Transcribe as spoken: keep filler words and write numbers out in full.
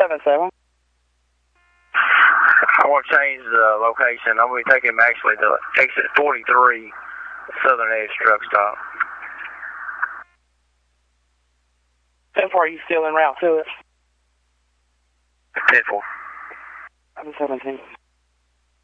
seven seven. I want to change the location. I'm going to be taking him actually to exit forty-three, Southern Edge truck stop. ten four, are you still en route to it? ten four. I'm seventeen.